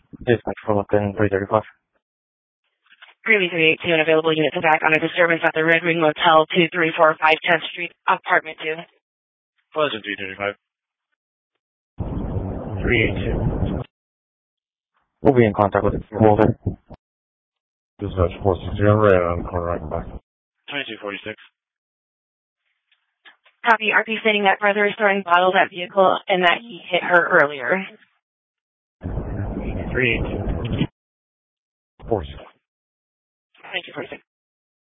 Dispatch for Lupton 335. Greeley 382, an available unit to back on a disturbance at the Red Ring Motel, 2345 10th Street, apartment 2. Pleasant 335. 382. We'll be in contact with Walter. Dispatch 460 on Ray, I'm calling right back. 2246. Copy. RP stating that brother is throwing bottles at vehicle and that he hit her earlier. 382. 460. Thank you, 46.